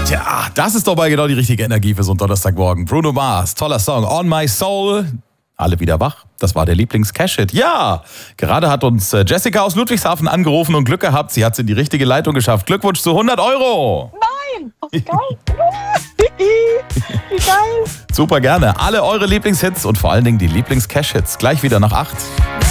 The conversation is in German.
Tja, das ist doch mal genau die richtige Energie für so einen Donnerstagmorgen. Bruno Mars, toller Song, On My Soul. Alle wieder wach. Das war der Lieblings-Cash-Hit. Ja, gerade hat uns Jessica aus Ludwigshafen angerufen und Glück gehabt. Sie hat es in die richtige Leitung geschafft. Glückwunsch zu 100 €. Nein! Oh, geil! Wie geil! Super gerne. Alle eure Lieblingshits und vor allen Dingen die Lieblings-Cash-Hits. Gleich wieder nach 8.